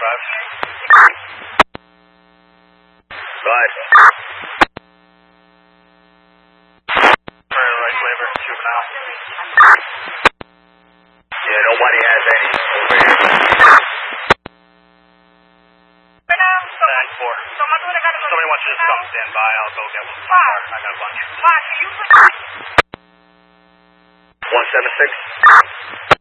Go ahead. Right flavor, juvenile. Yeah, nobody has any over here. 10-4. Somebody wants you to just come stand by. I'll go get one. I got a bunch. 176.